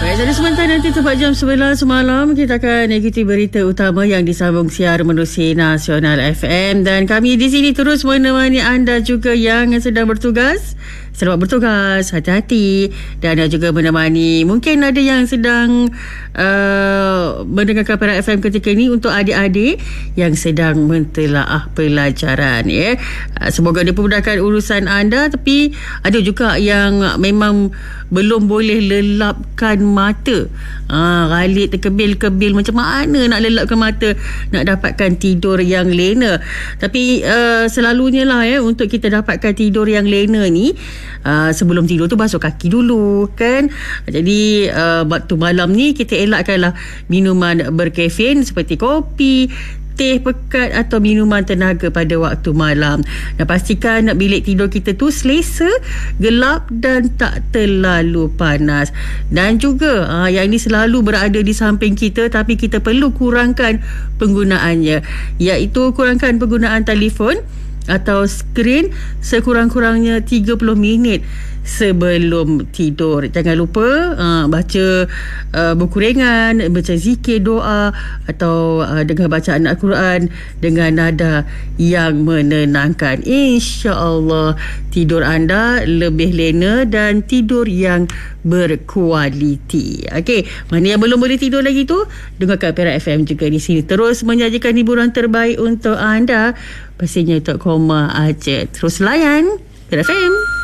Baik, jadi sebentar nanti tepat jam 11 malam kita akan ikuti berita utama yang disambung siar menerusi Nasional FM, dan kami di sini terus menemani anda juga yang sedang bertugas. Selamat bertugas, hati-hati, dan juga menemani mungkin ada yang sedang mendengarkan Perak FM ketika ini untuk adik-adik yang sedang mentelaah pelajaran, ya. Semoga dipermudahkan urusan anda, tapi ada juga yang memang belum boleh lelapkan mata. Galik terkebil-kebil, macam mana nak lelapkan mata, nak dapatkan tidur yang lena. Tapi selalunya lah, ya, untuk kita dapatkan tidur yang lena ni, sebelum tidur tu basuh kaki dulu, kan. Jadi waktu malam ni kita elakkanlah minuman berkafein seperti kopi, teh pekat atau minuman tenaga pada waktu malam. Dan pastikan bilik tidur kita tu selesa, gelap dan tak terlalu panas. Dan juga yang ini selalu berada di samping kita, tapi kita perlu kurangkan penggunaannya, iaitu kurangkan penggunaan telefon atau skrin sekurang-kurangnya 30 minit sebelum tidur. Jangan lupa baca buku ringan, baca zikir, doa, atau dengar bacaan Al-Quran dengan nada yang menenangkan. InsyaAllah tidur anda lebih lena dan tidur yang berkualiti. Okey, mana yang belum boleh tidur lagi tu, dengarkan Perak FM juga di sini. Terus menyajikan hiburan terbaik untuk anda. Pastinya tak koma aja. Terus layan Perak FM.